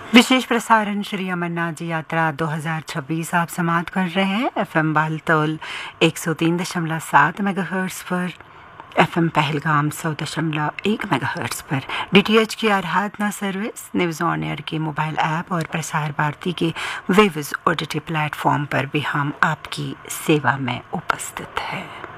विशेष प्रसारण श्री अमरनाथ जी यात्रा 2026 आप समाप्त कर रहे हैं FM बालतोल 103.7 मेगाहर्ट्ज़ पर, FM पहलगाम 100.1 मेगाहर्ट्ज़ पर, DTH की आराधना सर्विस, न्यूज़ ऑन एयर के मोबाइल ऐप और प्रसार भारती के वेव्स OTT प्लेटफॉर्म पर भी हम आपकी सेवा में उपस्थित हैं।